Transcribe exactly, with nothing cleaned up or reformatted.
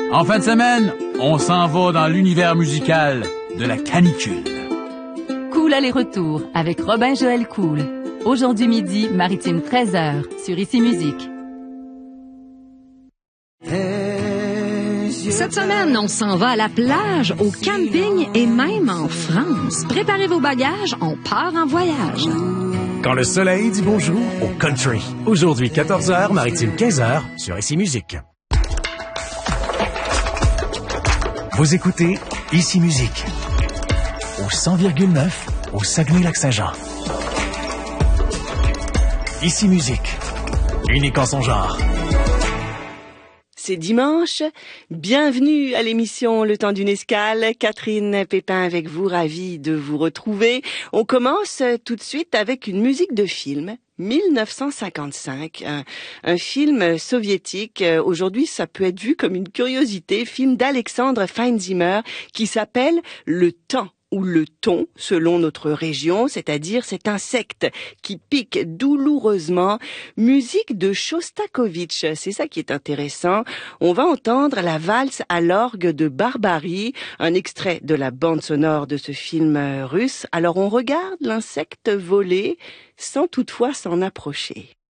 En fin de semaine, on s'en va dans l'univers musical de la canicule. Cool aller-retour avec Robin Joël Cool. Aujourd'hui midi, Maritime treize heures sur Ici Musique. Cette semaine, on s'en va à la plage, au camping et même en France. Préparez vos bagages, on part en voyage. Quand le soleil dit bonjour au country. Aujourd'hui, quatorze heures, Maritime quinze heures sur Ici Musique. Vous écoutez Ici Musique au cent virgule neuf au Saguenay-Lac-Saint-Jean. Ici Musique, unique en son genre. C'est dimanche. Bienvenue à l'émission Le Temps d'une escale. Catherine Pépin avec vous, ravie de vous retrouver. On commence tout de suite avec une musique de film. mille neuf cent cinquante-cinq, un, un film soviétique. Aujourd'hui, ça peut être vu comme une curiosité. Film d'Alexandre Feinzimmer qui s'appelle Le Temps ou le thon, selon notre région, c'est-à-dire cet insecte qui pique douloureusement. Musique de Shostakovich, c'est ça qui est intéressant. On va entendre la valse à l'orgue de Barbarie, un extrait de la bande sonore de ce film russe. Alors on regarde l'insecte voler sans toutefois s'en approcher.